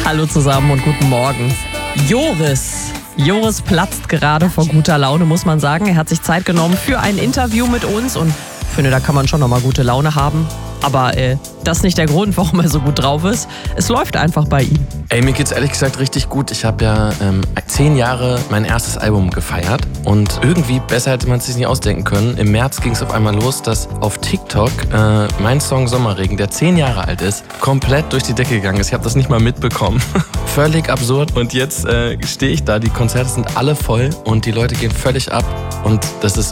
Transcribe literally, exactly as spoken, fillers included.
Hallo zusammen und guten Morgen. Joris. Joris platzt gerade vor guter Laune, muss man sagen. Er hat sich Zeit genommen für ein Interview mit uns und ich finde, da kann man schon nochmal gute Laune haben. Aber äh, das ist nicht der Grund, warum er so gut drauf ist. Es läuft einfach bei ihm. Ey, mir geht's ehrlich gesagt richtig gut. Ich habe ja ähm, zehn Jahre mein erstes Album gefeiert und irgendwie, besser hätte man es sich nicht ausdenken können. Im März ging es auf einmal los, dass auf TikTok äh, mein Song Sommerregen, der zehn Jahre alt ist, komplett durch die Decke gegangen ist. Ich habe das nicht mal mitbekommen. Völlig absurd. Und jetzt äh, stehe ich da, die Konzerte sind alle voll und die Leute gehen völlig ab. Und das ist